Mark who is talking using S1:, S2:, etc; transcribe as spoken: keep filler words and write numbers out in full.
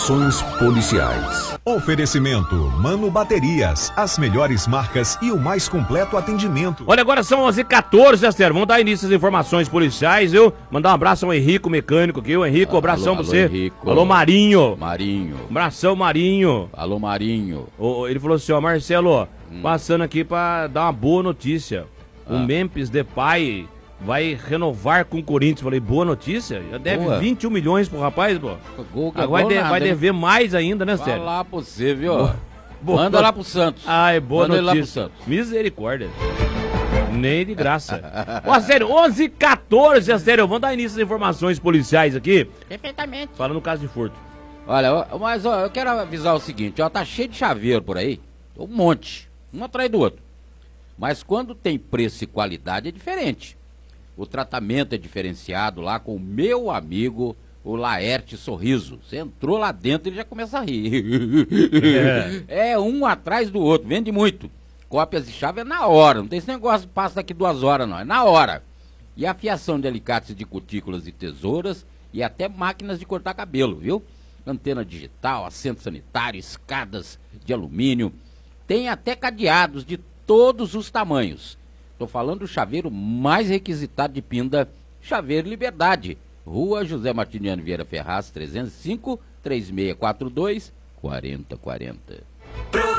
S1: Ações policiais.
S2: Oferecimento Mano Baterias, as melhores marcas e o mais completo atendimento.
S3: Olha, agora são onze e quatorze, Astero. Vamos dar início às informações policiais, viu? Mandar um abraço ao Henrico Mecânico aqui. O Henrico, um abração pra você.
S4: Henrico.
S3: Alô, Marinho.
S4: Marinho.
S3: Abração, Marinho.
S4: Alô, Marinho.
S3: O, ele falou assim, ó, Marcelo, hum. passando aqui pra dar uma boa notícia. Ah. O Memphis Depay vai renovar com o Corinthians. Falei, boa notícia? Já deve boa. vinte e um milhões pro rapaz, pô.
S4: Gol,
S3: Agora vai, de,
S4: nada,
S3: vai dever mais ainda, né, Sérgio?
S4: Vai lá pra você, viu? Boa. Boa. Manda lá pro Santos.
S3: Ai, boa
S4: Manda
S3: notícia.
S4: Lá pro Santos.
S3: Misericórdia. Nem de graça. Ó, sério, onze e quatorze, sério. Vamos dar início às informações policiais aqui.
S5: Perfeitamente.
S3: Falando no caso de furto.
S4: Olha, mas ó, eu quero avisar o seguinte, ó, tá cheio de chaveiro por aí. Um monte. Um atrás do outro. Mas quando tem preço e qualidade é diferente. O tratamento é diferenciado lá com o meu amigo, o Laerte Sorriso. Você entrou lá dentro e ele já começa a rir. É. é um atrás do outro, vende muito. Cópias de chave é na hora, não tem esse negócio que passa daqui duas horas não, é na hora. E a fiação de alicates de cutículas e tesouras e até máquinas de cortar cabelo, viu? Antena digital, assento sanitário, escadas de alumínio. Tem até cadeados de todos os tamanhos. Tô falando do chaveiro mais requisitado de Pinda, Chaveiro Liberdade. Rua José Martiniano Vieira Ferraz, trezentos e cinco, três seis quatro dois, quatro zero quatro zero.